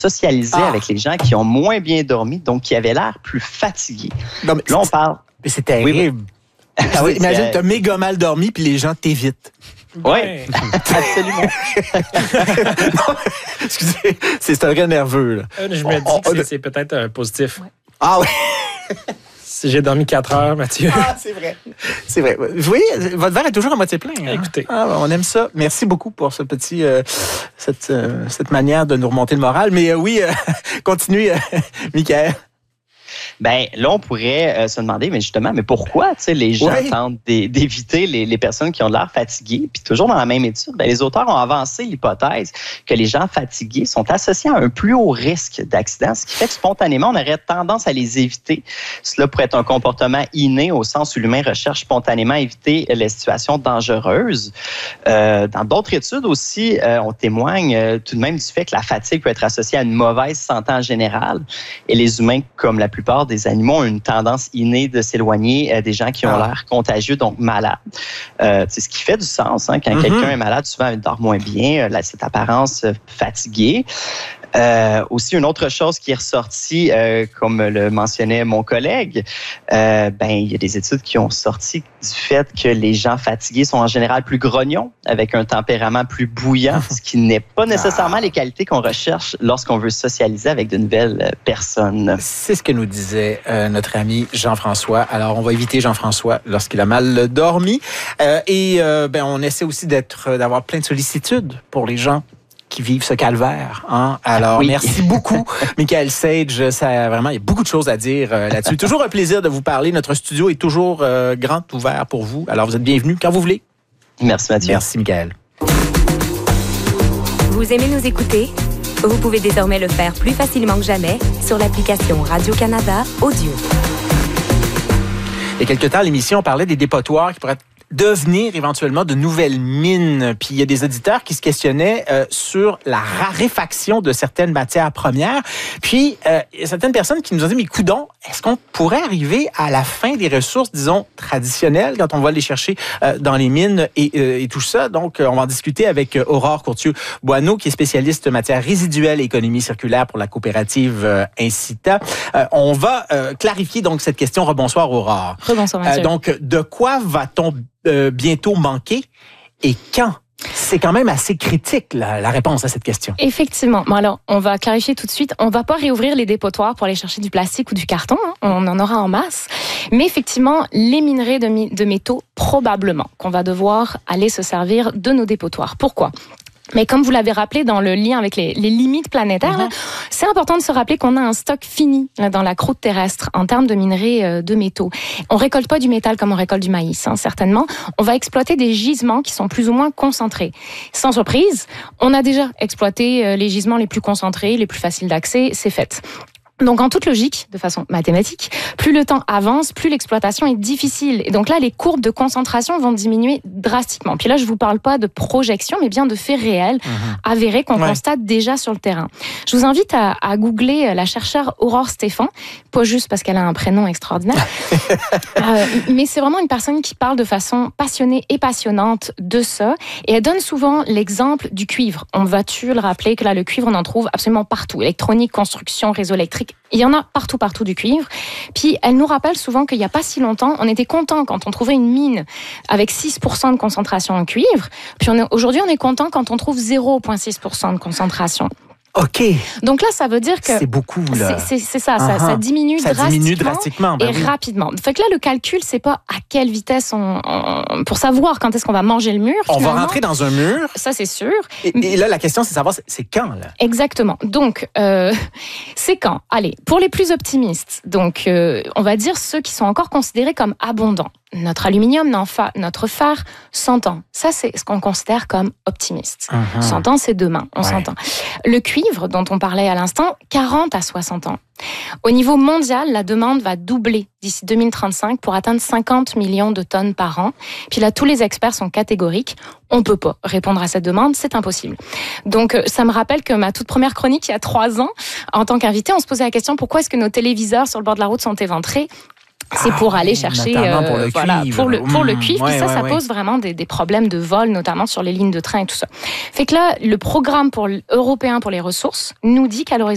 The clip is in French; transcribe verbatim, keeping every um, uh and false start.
socialiser Ah. avec les gens qui ont moins bien dormi, donc qui avaient l'air plus fatigués. Non, mais Là, on c'est- parle... mais c'est terrible. Ah oui, Imagine, c'est- t'as méga mal dormi puis les gens t'évitent. Oui, Ben, absolument. Excusez, c'est c'est un vrai nerveux. Là. euh, je me dis On- que on- c'est- c'est peut-être un positif. Ah oui. Si j'ai dormi quatre heures, Mathieu. Ah, c'est vrai. C'est vrai. Vous voyez, votre verre est toujours à moitié plein. Hein? Écoutez. Ah, on aime ça. Merci beaucoup pour ce petit, euh, cette, euh, cette manière de nous remonter le moral. Mais euh, oui, euh, continuez, euh, Michael. Ben là, on pourrait euh, se demander, mais justement, mais pourquoi, tu sais, les gens Oui. tentent d'é- d'éviter les, les personnes qui ont l'air fatiguées? Puis toujours dans la même étude, ben, les auteurs ont avancé l'hypothèse que les gens fatigués sont associés à un plus haut risque d'accident, ce qui fait que spontanément, on aurait tendance à les éviter. Cela pourrait être un comportement inné au sens où l'humain recherche spontanément à éviter les situations dangereuses. Euh, dans d'autres études aussi, euh, on témoigne euh, tout de même du fait que la fatigue peut être associée à une mauvaise santé en général. Et les humains, comme la plupart des animaux, ont une tendance innée de s'éloigner euh, des gens qui ont Ah. l'air contagieux, donc malades. Euh, c'est ce qui fait du sens. Hein, quand Mm-hmm. quelqu'un est malade, souvent il dort moins bien, euh, là, cette apparence euh, fatiguée. Euh, aussi, une autre chose qui est ressortie, euh, comme le mentionnait mon collègue, euh, ben il y a des études qui ont sorti du fait que les gens fatigués sont en général plus grognons, avec un tempérament plus bouillant, ce qui n'est pas nécessairement les qualités qu'on recherche lorsqu'on veut socialiser avec de nouvelles euh, personnes. C'est ce que nous disait euh, notre ami Jean-François. Alors, on va éviter Jean-François lorsqu'il a mal dormi. Euh, et euh, ben, on essaie aussi d'être, d'avoir plein de sollicitudes pour les gens qui vivent ce calvaire. Hein? Alors, Oui. merci beaucoup, Michael Sage. Ça, vraiment, il y a beaucoup de choses à dire euh, là-dessus. Toujours un plaisir de vous parler. Notre studio est toujours euh, grand ouvert pour vous. Alors, vous êtes bienvenus quand vous voulez. Merci Mathieu. Merci, Michael. Vous aimez nous écouter? Vous pouvez désormais le faire plus facilement que jamais sur l'application Radio-Canada Audio. Il y a quelque temps, à l'émission, on parlait des dépotoirs qui pourraient devenir éventuellement de nouvelles mines. Puis il y a des auditeurs qui se questionnaient euh, sur la raréfaction de certaines matières premières. Puis euh, il y a certaines personnes qui nous ont dit, mais coudonc, est-ce qu'on pourrait arriver à la fin des ressources, disons, traditionnelles, quand on va les chercher euh, dans les mines et, euh, et tout ça? Donc, euh, on va en discuter avec euh, Aurore Courtieux-Boineau, qui est spécialiste matières résiduelles et économie circulaire pour la coopérative euh, Incita. Euh, on va euh, clarifier donc cette question. Rebonsoir, Aurore. Rebonsoir, Mathieu. Euh, donc, de quoi va-t-on euh, bientôt manquer et quand? C'est quand même assez critique, la, la réponse à cette question. Effectivement. Bon, alors, on va clarifier tout de suite. On ne va pas réouvrir les dépotoirs pour aller chercher du plastique ou du carton. Hein. On en aura en masse. Mais effectivement, les minerais de, mi- de métaux, probablement qu'on va devoir aller se servir de nos dépotoirs. Pourquoi? Mais comme vous l'avez rappelé dans le lien avec les, les limites planétaires, là, c'est important de se rappeler qu'on a un stock fini là, dans la croûte terrestre en termes de minerais euh, de métaux. On récolte pas du métal comme on récolte du maïs, hein, certainement. On va exploiter des gisements qui sont plus ou moins concentrés. Sans surprise, on a déjà exploité euh, les gisements les plus concentrés, les plus faciles d'accès, c'est fait. Donc, en toute logique, de façon mathématique, plus le temps avance, plus l'exploitation est difficile. Et donc là, les courbes de concentration vont diminuer drastiquement. Puis là, je vous parle pas de projection, mais bien de faits réels, mmh. avérés qu'on ouais. constate déjà sur le terrain. Je vous invite à, à googler la chercheure Aurore Stéphan, pas juste parce qu'elle a un prénom extraordinaire, euh, mais c'est vraiment une personne qui parle de façon passionnée et passionnante de ça. Et elle donne souvent l'exemple du cuivre. On va-tu le rappeler que là, le cuivre, on en trouve absolument partout. Électronique, construction, réseau électrique. Il y en a partout, partout du cuivre. Puis, elle nous rappelle souvent qu'il n'y a pas si longtemps, on était content quand on trouvait une mine avec six pour cent de concentration en cuivre. Puis, on est, aujourd'hui, on est content quand on trouve zéro virgule six pour cent de concentration. OK. Donc là, ça veut dire que... C'est beaucoup, là. C'est, c'est, c'est ça, uh-huh. ça, ça diminue ça drastiquement. diminue drastiquement. Ben et oui. rapidement. Fait que là, le calcul, c'est pas à quelle vitesse on... on pour savoir quand est-ce qu'on va manger le mur, On finalement. va rentrer dans un mur. Ça, c'est sûr. Et, et là, la question, c'est de savoir, c'est quand, là? Exactement. Donc, euh, c'est quand? Allez, pour les plus optimistes, donc, euh, on va dire ceux qui sont encore considérés comme abondants. Notre aluminium, notre fer, cent ans. Ça, c'est ce qu'on considère comme optimiste. Uh-huh. cent ans, c'est demain, on ouais. s'entend. Le cuivre, dont on parlait à l'instant, quarante à soixante ans. Au niveau mondial, la demande va doubler d'ici deux mille trente-cinq pour atteindre cinquante millions de tonnes par an. Puis là, tous les experts sont catégoriques. On ne peut pas répondre à cette demande, c'est impossible. Donc, ça me rappelle que ma toute première chronique, il y a trois ans, en tant qu'invité, on se posait la question, pourquoi est-ce que nos téléviseurs sur le bord de la route sont éventrés ? C'est pour aller chercher euh, pour le voilà, cuivre. Pour le, pour le cuivre. Ouais, Puis ça, ouais, ça ouais. pose vraiment des, des problèmes de vol, notamment sur les lignes de train et tout ça. Fait que là, le programme pour européen pour les ressources nous dit qu'à l'horizon